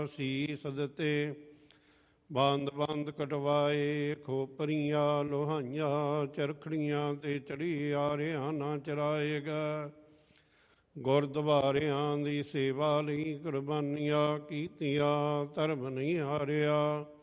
ਸੀਸ ਦਿੱਤੇ। ਬੰਦ ਬੰਦ ਕਟਵਾਏ, ਖੋਪਰੀਆਂ ਲੋਹਾਈਆਂ, ਚਰਖੜੀਆਂ ਤੇ ਚੜੀ ਆਰਿਆਂ ਨਾ ਚਰਾਏਗਾ। ਗੁਰਦੁਆਰਿਆਂ ਦੀ ਸੇਵਾ ਲਈ ਕੁਰਬਾਨੀਆਂ ਕੀਤੀਆਂ, ਧਰਮ ਨਹੀਂ ਹਾਰਿਆ।